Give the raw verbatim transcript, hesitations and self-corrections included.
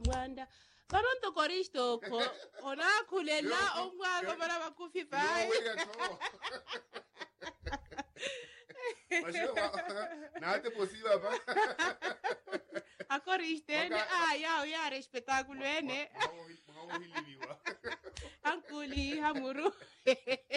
Wanda. Baronto koristo ko. Ona kulela omwa bara bakufi pai. Mas eu nada possível ba. Akoriste ne ah ya ya espetáculo ene. Vamos vamos hililiwa. Ankuli hamuru.